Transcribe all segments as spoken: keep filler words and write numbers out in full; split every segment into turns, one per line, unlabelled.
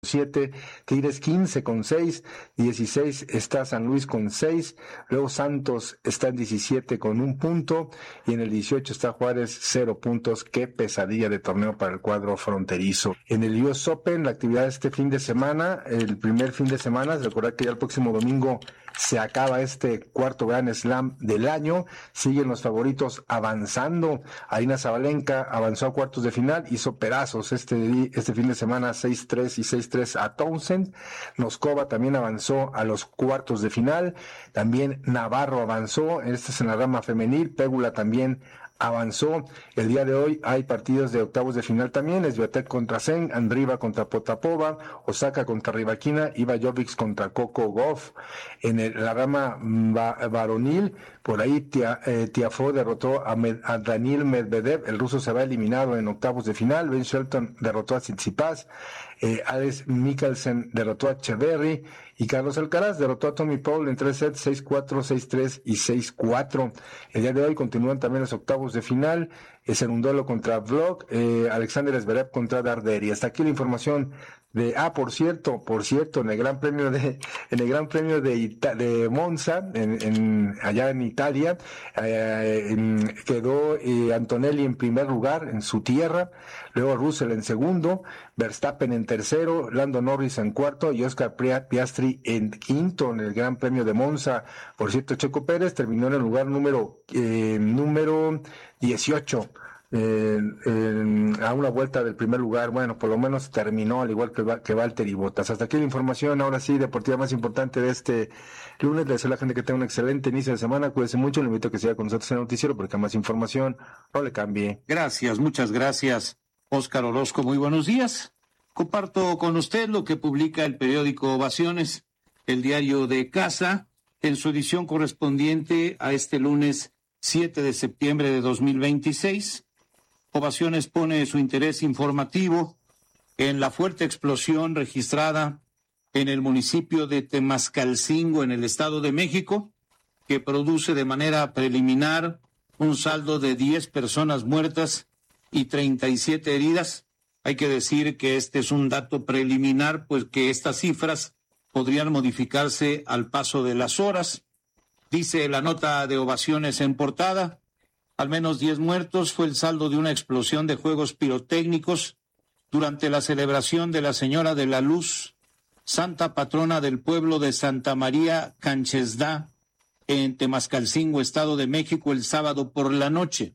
siete, Tigres quince con seis, dieciséis está San Luis con seis, luego Santos está en diecisiete con un punto y en el dieciocho está Juárez cero puntos. Qué pesadilla de torneo para el cuadro fronterizo. En el U S Open, la actividad de este fin de semana, el primer fin de semana, recordad que ya el próximo domingo se acaba este cuarto Grand Slam del año, siguen los favoritos avanzando. Aryna Sabalenka avanzó a cuartos de final, hizo pedazos este, este fin de semana seis tres y seis tres a Townsend. Noskova también avanzó a los cuartos de final, también Navarro avanzó, este es en la rama femenil, Pegula también avanzó. El día de hoy hay partidos de octavos de final también, Swiatek contra Zeng, Andriva contra Potapova, Osaka contra Rybakina, Iva Jovic contra Coco Gauff. En el, la rama va, varonil, por ahí Tia, eh, Tiafoe derrotó a, Med, a Daniil Medvedev, el ruso se va eliminado en octavos de final, Ben Shelton derrotó a Tsitsipas, eh, Alex Mikkelsen derrotó a Echeverry y Carlos Alcaraz derrotó a Tommy Paul en tres sets, seis cuatro, seis tres y seis cuatro. El día de hoy continúan también los octavos de final, es en un duelo contra Vlog, eh, Alexander Zverev contra Darderi. Hasta aquí la información de, ah, por cierto, por cierto, en el Gran Premio de, en el Gran Premio de, Ita, de Monza, en, en, allá en Italia, eh, en, quedó eh, Antonelli en primer lugar en su tierra, luego Russell en segundo, Verstappen en tercero, Lando Norris en cuarto y Oscar Piastri en quinto en el Gran Premio de Monza. Por cierto, Checo Pérez terminó en el lugar número, eh, número dieciocho. Eh, eh, a una vuelta del primer lugar, bueno, por lo menos terminó al igual que, que Valtteri Bottas. Hasta aquí la información, ahora sí, deportiva más importante de este lunes. Les deseo a la gente que tenga un excelente inicio de semana, cuídense mucho, le invito a que siga con nosotros en el noticiero porque más información no le cambie.
Gracias, muchas gracias, Óscar Orozco, muy buenos días. Comparto con usted lo que publica el periódico Ovaciones, el diario de casa, en su edición correspondiente a este lunes siete de septiembre de dos mil veintiséis. Ovaciones pone su interés informativo en la fuerte explosión registrada en el municipio de Temascalcingo, en el Estado de México, que produce de manera preliminar un saldo de diez personas muertas y treinta y siete heridas. Hay que decir que este es un dato preliminar, pues que estas cifras podrían modificarse al paso de las horas. Dice la nota de Ovaciones en portada, al menos diez muertos fue el saldo de una explosión de juegos pirotécnicos durante la celebración de la Señora de la Luz, santa patrona del pueblo de Santa María Canchesdá, en Temascalcingo, Estado de México, el sábado por la noche.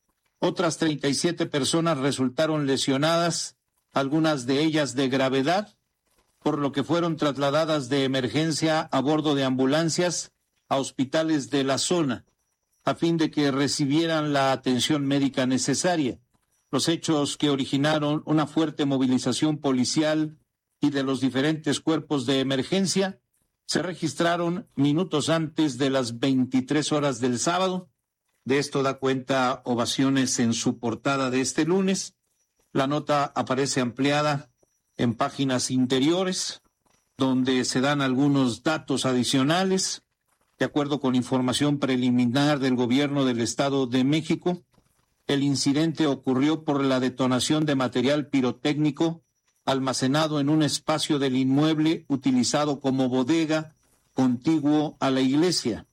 Otras treinta y siete personas resultaron lesionadas, algunas de ellas de gravedad, por lo que fueron trasladadas de emergencia a bordo de ambulancias a hospitales de la zona, a fin de que recibieran la atención médica necesaria. Los hechos que originaron una fuerte movilización policial y de los diferentes cuerpos de emergencia se registraron minutos antes de las veintitrés horas del sábado. De esto da cuenta Ovaciones en su portada de este lunes. La nota aparece ampliada en páginas interiores, donde se dan algunos datos adicionales. De acuerdo con información preliminar del gobierno del Estado de México, el incidente ocurrió por la detonación de material pirotécnico almacenado en un espacio del inmueble utilizado como bodega contiguo a la iglesia.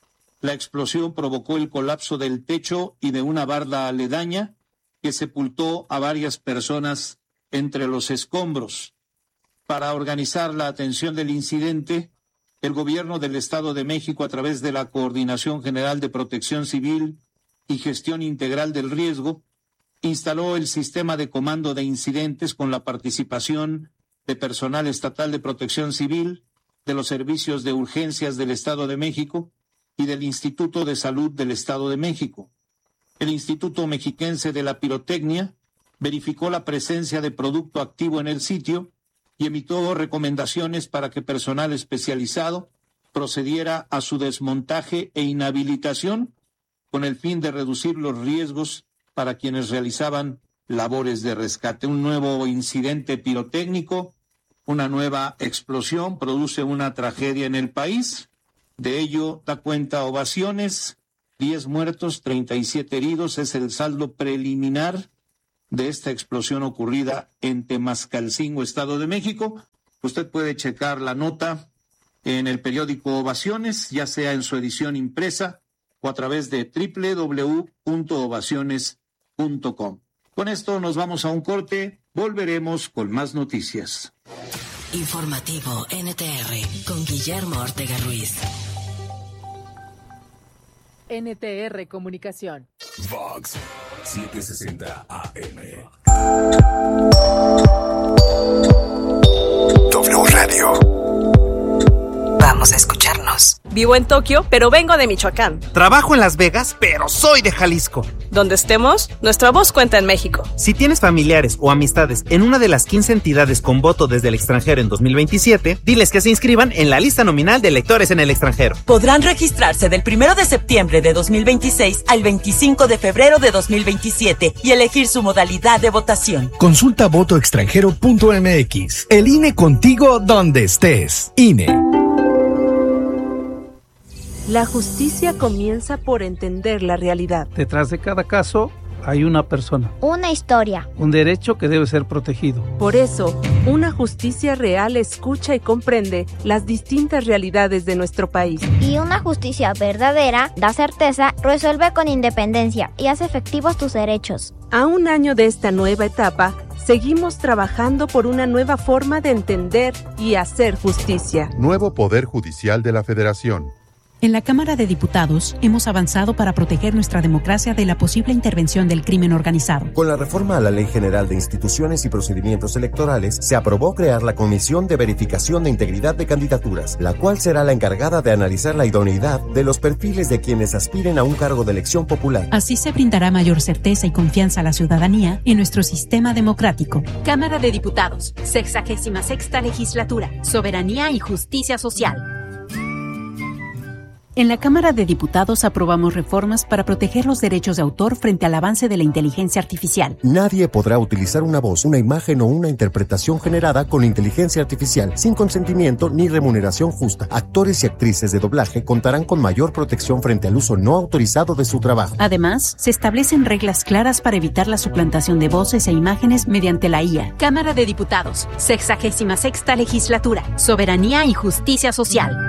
La explosión provocó el colapso del techo y de una barda aledaña que sepultó a varias personas entre los escombros. Para organizar la atención del incidente, el gobierno del Estado de México, a través de la Coordinación General de Protección Civil y Gestión Integral del Riesgo, instaló el sistema de comando de incidentes con la participación de personal estatal de protección civil, de los servicios de urgencias del Estado de México y del Instituto de Salud del Estado de México. El Instituto Mexiquense de la Pirotecnia verificó la presencia de producto activo en el sitio y emitió recomendaciones para que personal especializado procediera a su desmontaje e inhabilitación con el fin de reducir los riesgos para quienes realizaban labores de rescate. Un nuevo incidente pirotécnico, una nueva explosión produce una tragedia en el país. De ello da cuenta Ovaciones, diez muertos, treinta y siete heridos, es el saldo preliminar de esta explosión ocurrida en Temascalcingo, Estado de México. Usted puede checar la nota en el periódico Ovaciones, ya sea en su edición impresa o a través de doble u doble u doble u punto ovaciones punto com. Con esto nos vamos a un corte, volveremos con más noticias.
Informativo N T R con Guillermo Ortega Ruiz.
N T R Comunicación.
Vox setecientos sesenta A M. W Radio.
Vamos a escucharnos.
Vivo en Tokio, pero vengo de Michoacán.
Trabajo en Las Vegas, pero soy de Jalisco.
Donde estemos, nuestra voz cuenta en México.
Si tienes familiares o amistades en una de las quince entidades con voto desde el extranjero en dos mil veintisiete, diles que se inscriban en la lista nominal de electores en el extranjero.
Podrán registrarse del primero de septiembre de dos mil veintiséis al veinticinco de febrero de dos mil veintisiete y elegir su modalidad de votación.
Consulta voto extranjero punto m x. El I N E contigo donde estés. I N E.
La justicia comienza por entender la realidad.
Detrás de cada caso hay una persona.
Una historia.
Un derecho que debe ser protegido.
Por eso, una justicia real escucha y comprende las distintas realidades de nuestro país.
Y una justicia verdadera da certeza, resuelve con independencia y hace efectivos tus derechos.
A un año de esta nueva etapa, seguimos trabajando por una nueva forma de entender y hacer justicia.
Nuevo Poder Judicial de la Federación.
En la Cámara de Diputados hemos avanzado para proteger nuestra democracia de la posible intervención del crimen organizado.
Con la reforma a la Ley General de Instituciones y Procedimientos Electorales, se aprobó crear la Comisión de Verificación de Integridad de Candidaturas, la cual será la encargada de analizar la idoneidad de los perfiles de quienes aspiren a un cargo de elección popular.
Así se brindará mayor certeza y confianza a la ciudadanía en nuestro sistema democrático.
Cámara de Diputados, sexagésima sexta legislatura, Soberanía y Justicia Social.
En la Cámara de Diputados aprobamos reformas para proteger los derechos de autor frente al avance de la inteligencia artificial.
Nadie podrá utilizar una voz, una imagen o una interpretación generada con inteligencia artificial sin consentimiento ni remuneración justa. Actores y actrices de doblaje contarán con mayor protección frente al uso no autorizado de su trabajo.
Además, se establecen reglas claras para evitar la suplantación de voces e imágenes mediante la I A.
Cámara de Diputados, sexagésima sexta legislatura, Soberanía y Justicia Social.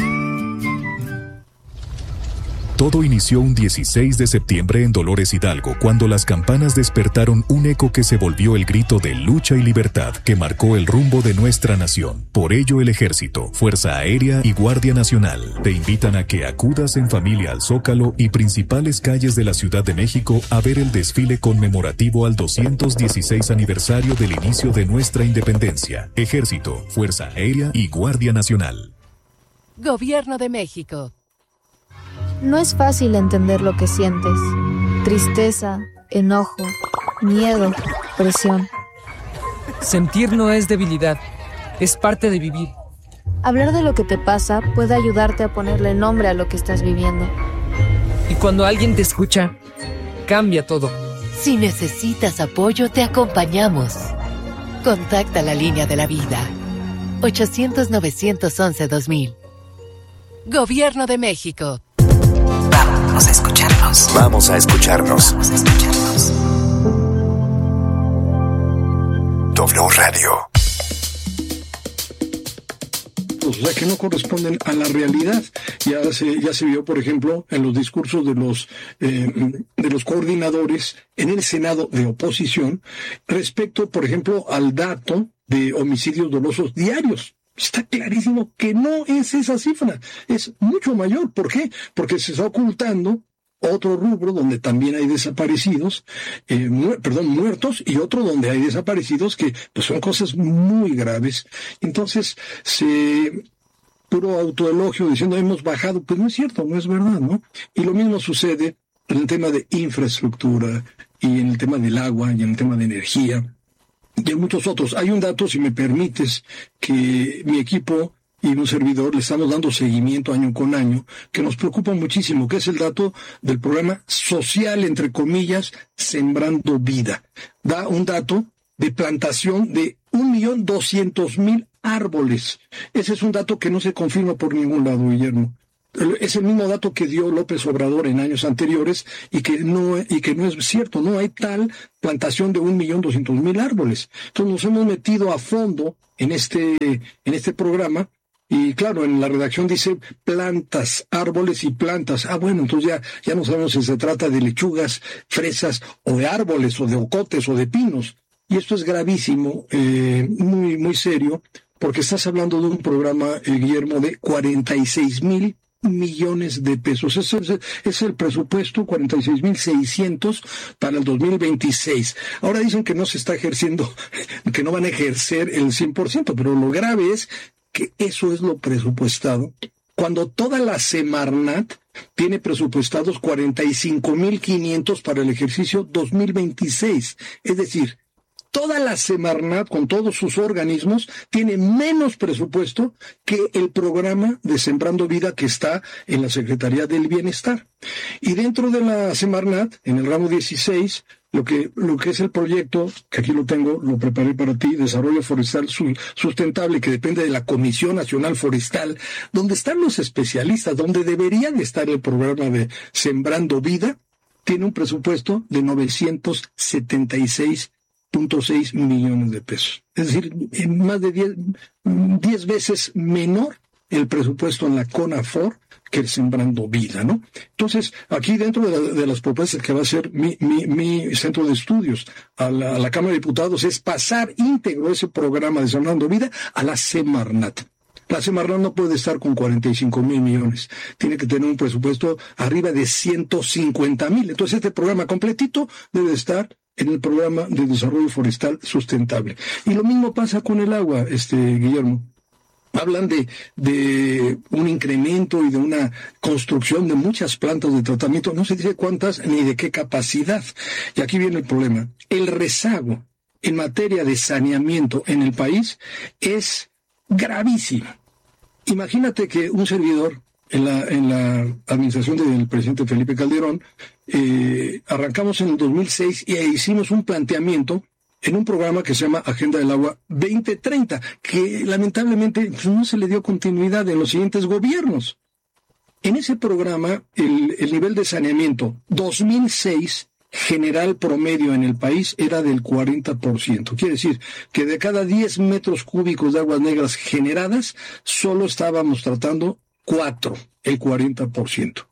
Todo inició un dieciséis de septiembre en Dolores Hidalgo, cuando las campanas despertaron un eco que se volvió el grito de lucha y libertad que marcó el rumbo de nuestra nación. Por ello, el Ejército, Fuerza Aérea y Guardia Nacional te invitan a que acudas en familia al Zócalo y principales calles de la Ciudad de México a ver el desfile conmemorativo al doscientos dieciséis aniversario del inicio de nuestra independencia. Ejército, Fuerza Aérea y Guardia Nacional.
Gobierno de México.
No es fácil entender lo que sientes. Tristeza, enojo, miedo, presión.
Sentir no es debilidad, es parte de vivir.
Hablar de lo que te pasa puede ayudarte a ponerle nombre a lo que estás viviendo.
Y cuando alguien te escucha, cambia todo.
Si necesitas apoyo, te acompañamos. Contacta la línea de la vida. ochocientos, novecientos once, dos mil.
Gobierno de México.
Vamos a escucharnos.
Vamos a escucharnos.
Vamos a escucharnos.
W Radio.
O sea, que no corresponden a la realidad. Ya se, ya se vio, por ejemplo, en los discursos de los, eh, de los coordinadores en el Senado de oposición, respecto, por ejemplo, al dato de homicidios dolosos diarios. Está clarísimo que no es esa cifra, es mucho mayor. ¿Por qué? Porque se está ocultando otro rubro donde también hay desaparecidos, eh, mu- perdón, muertos, y otro donde hay desaparecidos que pues son cosas muy graves. Entonces, se puro autoelogio diciendo hemos bajado, pues no es cierto, no es verdad, ¿no? Y lo mismo sucede en el tema de infraestructura y en el tema del agua y en el tema de energía. Y en muchos otros. Hay un dato, si me permites, que mi equipo y un servidor le estamos dando seguimiento año con año, que nos preocupa muchísimo, que es el dato del programa social, entre comillas, Sembrando Vida. Da un dato de plantación de un millón doscientos mil árboles. Ese es un dato que no se confirma por ningún lado, Guillermo. es el mismo dato que dio López Obrador en años anteriores y que no y que no es cierto. No hay tal plantación de un millón doscientos mil árboles. Entonces nos hemos metido a fondo en este en este programa. Y claro, en la redacción dice plantas, árboles y plantas. Ah, bueno, entonces ya, ya no sabemos si se trata de lechugas, fresas, o de árboles, o de ocotes, o de pinos. Y esto es gravísimo, eh, muy, muy serio, porque estás hablando de un programa, eh, Guillermo, de cuarenta y seis mil millones de pesos. Ese es, es el presupuesto, cuarenta y seis mil seiscientos para el dos mil veintiséis. Ahora dicen que no se está ejerciendo, que no van a ejercer el cien por ciento, pero lo grave es que eso es lo presupuestado, cuando toda la Semarnat tiene presupuestados cuarenta y cinco mil quinientos para el ejercicio dos mil veintiséis. Es decir, toda la Semarnat, con todos sus organismos, tiene menos presupuesto que el programa de Sembrando Vida que está en la Secretaría del Bienestar. Y dentro de la Semarnat, en el ramo dieciséis, Lo que, lo que es el proyecto, que aquí lo tengo, lo preparé para ti, Desarrollo Forestal Sustentable, que depende de la Comisión Nacional Forestal, donde están los especialistas, donde debería de estar el programa de Sembrando Vida, tiene un presupuesto de novecientos setenta y seis punto seis millones de pesos. Es decir, en más de diez veces menor el presupuesto en la CONAFOR que el Sembrando Vida, ¿no? Entonces, aquí dentro de, la, de las propuestas que va a ser mi, mi, mi centro de estudios a la, a la Cámara de Diputados es pasar íntegro ese programa de Sembrando Vida a la Semarnat. La Semarnat no puede estar con cuarenta y cinco mil millones. Tiene que tener un presupuesto arriba de ciento cincuenta mil. Entonces, este programa completito debe estar en el programa de Desarrollo Forestal Sustentable. Y lo mismo pasa con el agua, este Guillermo. Hablan de, de un incremento y de una construcción de muchas plantas de tratamiento, no se dice cuántas ni de qué capacidad. Y aquí viene el problema. El rezago en materia de saneamiento en el país es gravísimo. Imagínate que un servidor en la, en la administración del presidente Felipe Calderón, eh, arrancamos en el dos mil seis y hicimos un planteamiento en un programa que se llama Agenda del Agua veinte treinta, que lamentablemente pues, no se le dio continuidad en los siguientes gobiernos. En ese programa, el, el nivel de saneamiento dos mil seis general promedio en el país era del cuarenta por ciento. Quiere decir que de cada diez metros cúbicos de aguas negras generadas, solo estábamos tratando cuatro, el cuarenta por ciento.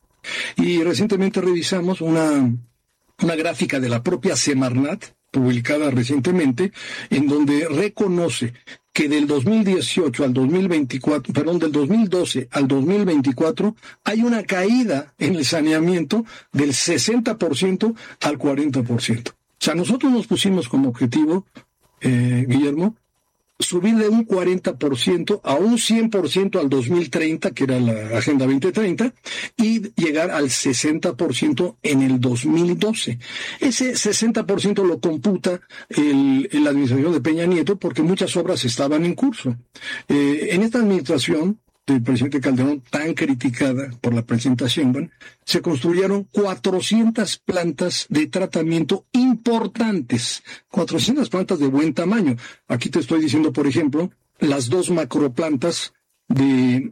Y recientemente revisamos una, una gráfica de la propia Semarnat, publicada recientemente, en donde reconoce que del dos mil dieciocho al dos mil veinticuatro, perdón, del dos mil doce al dos mil veinticuatro, hay una caída en el saneamiento del sesenta por ciento al cuarenta por ciento. O sea, nosotros nos pusimos como objetivo, eh, Guillermo, subir de un cuarenta por ciento a un cien por ciento al dos mil treinta, que era la Agenda veinte treinta, y llegar al sesenta por ciento en el dos mil doce. Ese sesenta por ciento lo computa el, el la administración de Peña Nieto porque muchas obras estaban en curso. Eh, en esta administración del presidente Calderón, tan criticada por la presidenta Sheinbaum, se construyeron cuatrocientas plantas de tratamiento importantes, cuatrocientas plantas de buen tamaño. Aquí te estoy diciendo, por ejemplo, las dos macroplantas de,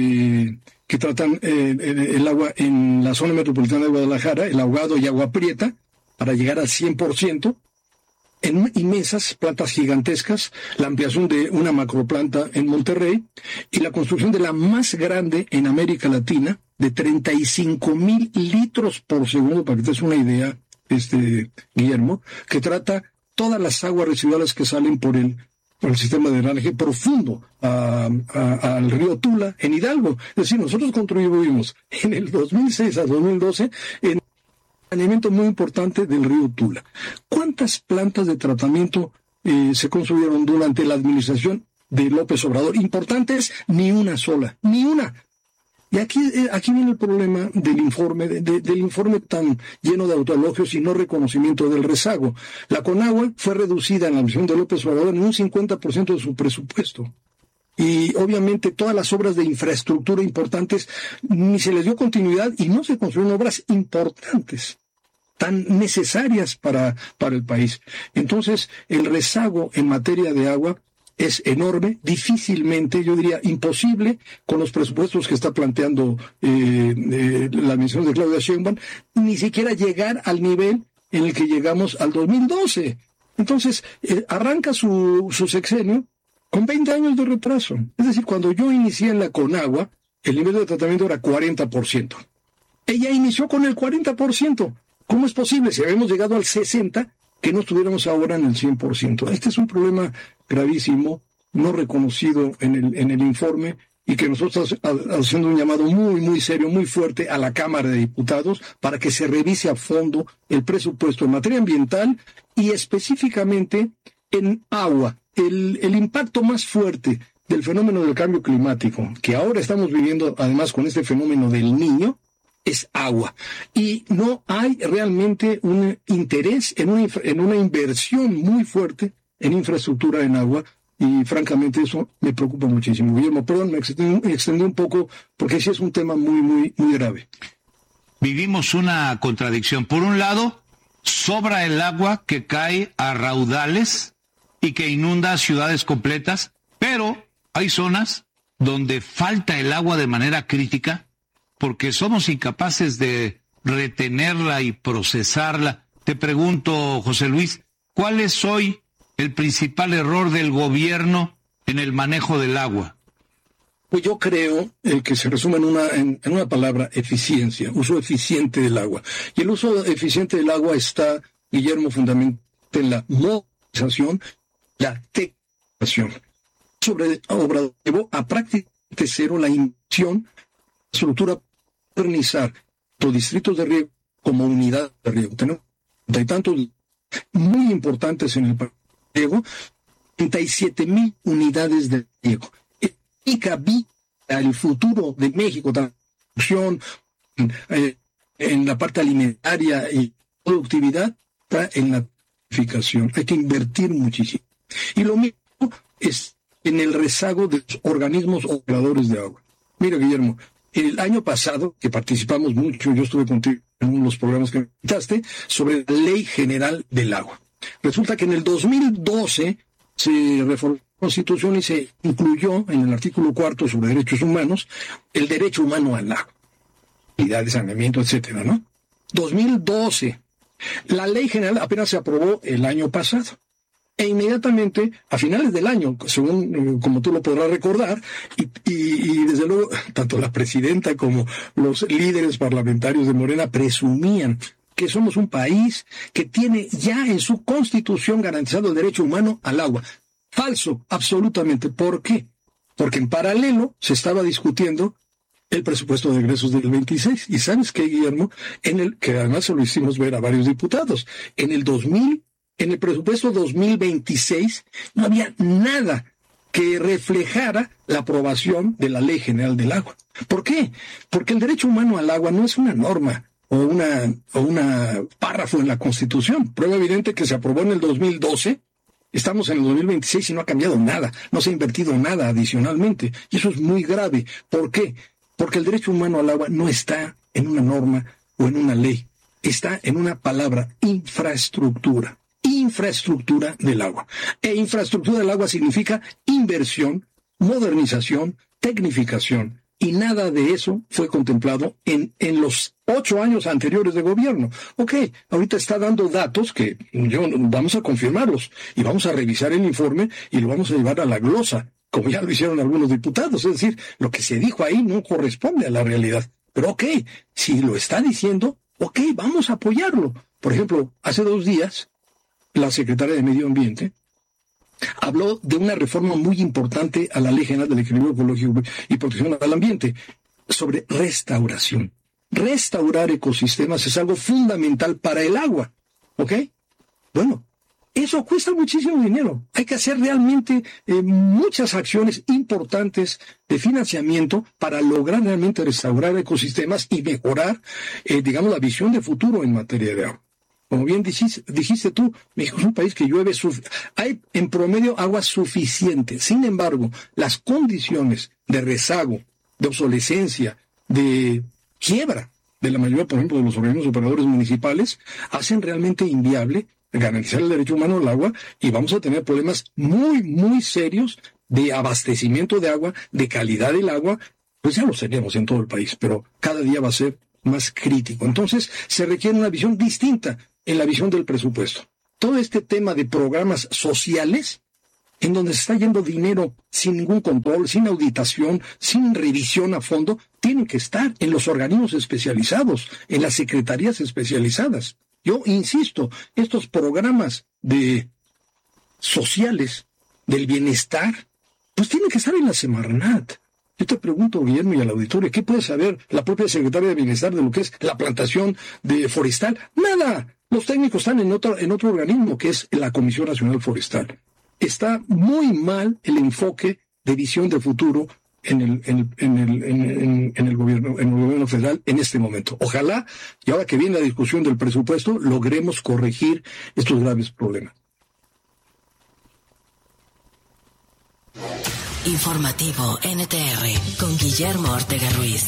de que tratan eh, el, el agua en la zona metropolitana de Guadalajara, el Ahogado y Agua Prieta, para llegar al cien por ciento. En inmensas plantas gigantescas, la ampliación de una macroplanta en Monterrey y la construcción de la más grande en América Latina de treinta y cinco mil litros por segundo, para que te des una idea, este Guillermo, que trata todas las aguas residuales que salen por el, por el sistema de drenaje profundo a, a, al río Tula, en Hidalgo. Es decir, nosotros contribuimos en el dos mil seis a dos mil doce en saneamiento muy importante del río Tula. ¿Cuántas plantas de tratamiento eh, se construyeron durante la administración de López Obrador? Importantes, ni una sola, ni una. Y aquí, eh, aquí viene el problema del informe, de, de, del informe tan lleno de autoelogios y no reconocimiento del rezago. La Conagua fue reducida en la administración de López Obrador en un cincuenta por ciento de su presupuesto. Y obviamente todas las obras de infraestructura importantes ni se les dio continuidad y no se construyeron obras importantes, tan necesarias para, para el país. Entonces, el rezago en materia de agua es enorme, difícilmente, yo diría imposible, con los presupuestos que está planteando eh, eh, la administración de Claudia Sheinbaum, ni siquiera llegar al nivel en el que llegamos al dos mil doce. Entonces, eh, arranca su, su sexenio con veinte años de retraso. Es decir, cuando yo inicié en la Conagua, el nivel de tratamiento era cuarenta por ciento. Ella inició con el cuarenta por ciento. ¿Cómo es posible, si habíamos llegado al sesenta por ciento, que no estuviéramos ahora en el cien por ciento? Este es un problema gravísimo, no reconocido en el, en el informe, y que nosotros estamos haciendo un llamado muy, muy serio, muy fuerte a la Cámara de Diputados para que se revise a fondo el presupuesto en materia ambiental y específicamente en agua. El, el impacto más fuerte del fenómeno del cambio climático, que ahora estamos viviendo además con este fenómeno del Niño, es agua. Y no hay realmente un interés en una, en una inversión muy fuerte en infraestructura en agua, y francamente eso me preocupa muchísimo. Guillermo, perdón, me extendí, me extendí un poco, porque sí es un tema muy, muy, muy grave.
Vivimos una contradicción. Por un lado, sobra el agua que cae a raudales y que inunda ciudades completas, pero hay zonas donde falta el agua de manera crítica porque somos incapaces de retenerla y procesarla. Te pregunto, José Luis, ¿cuál es hoy el principal error del gobierno en el manejo del agua?
Pues yo creo el que se resume en una, en, en una palabra: eficiencia, uso eficiente del agua. Y el uso eficiente del agua está, Guillermo, fundamentalmente en la modernización, la tecnificación. Sobre Obrador llevó a prácticamente cero la inversión, estructura, modernizar los distritos de riego como unidad de riego. Tenemos treinta y tantos muy importantes en el país de riego, treinta y siete mil unidades de riego. Y cabía el futuro de México, transformación eh, en la parte alimentaria y productividad, está en la tecnificación. Hay que invertir muchísimo. Y lo mismo es en el rezago de los organismos operadores de agua. Mira, Guillermo, el año pasado, que participamos mucho, yo estuve contigo en uno de los programas que me invitaste, sobre la Ley General del Agua. Resulta que en el dos mil doce se reformó la Constitución y se incluyó en el artículo cuarto sobre derechos humanos el derecho humano al agua, de saneamiento, etcétera, ¿no? dos mil doce. La Ley General apenas se aprobó el año pasado. E inmediatamente, a finales del año, según como tú lo podrás recordar, y, y, y desde luego, tanto la presidenta como los líderes parlamentarios de Morena presumían que somos un país que tiene ya en su constitución garantizado el derecho humano al agua. Falso, absolutamente. ¿Por qué? Porque en paralelo se estaba discutiendo el presupuesto de egresos del veintiséis. Y ¿sabes qué, Guillermo? En el que además se lo hicimos ver a varios diputados. En el dos mil En el presupuesto dos mil veintiséis no había nada que reflejara la aprobación de la Ley General del Agua. ¿Por qué? Porque el derecho humano al agua no es una norma o una o una párrafo en la Constitución. Prueba evidente que se aprobó en el dos mil doce, estamos en el dos mil veintiséis y no ha cambiado nada, no se ha invertido nada adicionalmente. Y eso es muy grave. ¿Por qué? Porque el derecho humano al agua no está en una norma o en una ley, está en una palabra: infraestructura. Infraestructura del agua. E infraestructura del agua significa inversión, modernización, tecnificación. Y nada de eso fue contemplado en, en los ocho años anteriores de gobierno. Ok, ahorita está dando datos que yo, vamos a confirmarlos y vamos a revisar el informe y lo vamos a llevar a la glosa, como ya lo hicieron algunos diputados. Es decir, lo que se dijo ahí no corresponde a la realidad. Pero ok, si lo está diciendo, ok, vamos a apoyarlo. Por ejemplo, hace dos días, la secretaria de Medio Ambiente habló de una reforma muy importante a la Ley General del Equilibrio Ecológico y Protección al Ambiente sobre restauración. Restaurar ecosistemas es algo fundamental para el agua, ¿ok? Bueno, eso cuesta muchísimo dinero. Hay que hacer realmente eh, muchas acciones importantes de financiamiento para lograr realmente restaurar ecosistemas y mejorar, eh, digamos, la visión de futuro en materia de agua. Como bien dijiste, dijiste tú, México es un país que llueve, suf- hay en promedio agua suficiente. Sin embargo, las condiciones de rezago, de obsolescencia, de quiebra de la mayoría, por ejemplo, de los organismos operadores municipales, hacen realmente inviable garantizar el derecho humano al agua, y vamos a tener problemas muy, muy serios de abastecimiento de agua, de calidad del agua. Pues ya los tenemos en todo el país, pero cada día va a ser más crítico. Entonces, se requiere una visión distinta en la visión del presupuesto. Todo este tema de programas sociales, en donde se está yendo dinero sin ningún control, sin auditación, sin revisión a fondo, tienen que estar en los organismos especializados, en las secretarías especializadas. Yo insisto, estos programas de sociales, del bienestar, pues tienen que estar en la Semarnat. Yo te pregunto, Guillermo, y al auditorio, ¿qué puede saber la propia secretaria de Bienestar de lo que es la plantación de forestal? ¡Nada! Los técnicos están en otro, en otro organismo, que es la Comisión Nacional Forestal. Está muy mal el enfoque de visión de futuro en el, en, en el, en, en, en el gobierno, en el gobierno federal en este momento. Ojalá, y ahora que viene la discusión del presupuesto, logremos corregir estos graves problemas.
Informativo N T R con Guillermo Ortega Ruiz.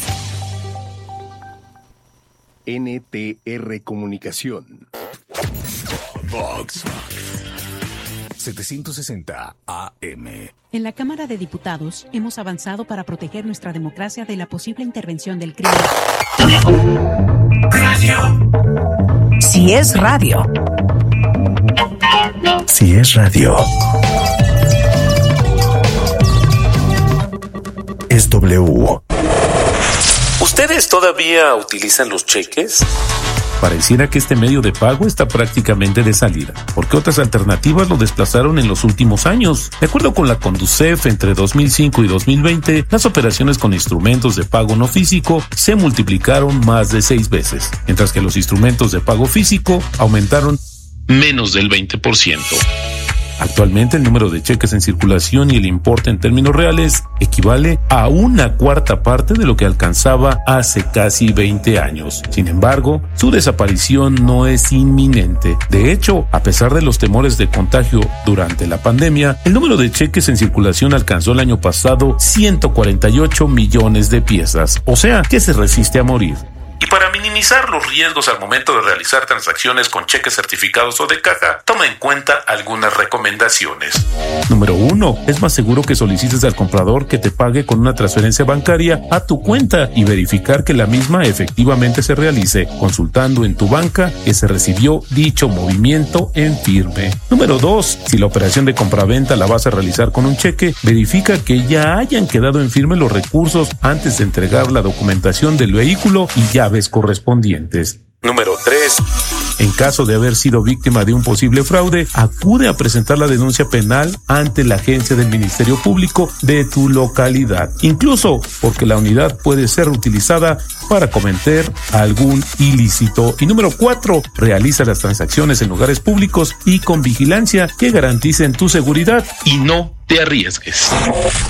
N T R Comunicación. Vox setecientos sesenta A M.
En la Cámara de Diputados hemos avanzado para proteger nuestra democracia de la posible intervención del crimen.
Radio.
Si es radio.
Si es radio. Es W.
¿Ustedes todavía utilizan los cheques? Pareciera que este medio de pago está prácticamente de salida, porque otras alternativas lo desplazaron en los últimos años. De acuerdo con la Conducef, entre dos mil cinco y dos mil veinte, las operaciones con instrumentos de pago no físico se multiplicaron más de seis veces, mientras que los instrumentos de pago físico aumentaron menos del veinte por ciento. Actualmente el número de cheques en circulación y el importe en términos reales equivale a una cuarta parte de lo que alcanzaba hace casi veinte años. Sin embargo, su desaparición no es inminente. De hecho, a pesar de los temores de contagio durante la pandemia, el número de cheques en circulación alcanzó el año pasado ciento cuarenta y ocho millones de piezas, o sea, que se resiste a morir. Y para minimizar los riesgos al momento de realizar transacciones con cheques certificados o de caja, toma en cuenta algunas recomendaciones. Número uno. Es más seguro que solicites al comprador que te pague con una transferencia bancaria a tu cuenta y verificar que la misma efectivamente se realice, consultando en tu banca que se recibió dicho movimiento en firme. Número dos. Si la operación de compraventa la vas a realizar con un cheque, verifica que ya hayan quedado en firme los recursos antes de entregar la documentación del vehículo y llaves correspondientes. Número tres. En caso de haber sido víctima de un posible fraude, acude a presentar la denuncia penal ante la agencia del Ministerio Público de tu localidad, incluso porque la unidad puede ser utilizada para cometer algún ilícito. Y número cuatro. Realiza las transacciones en lugares públicos y con vigilancia que garanticen tu seguridad y no te arriesgues.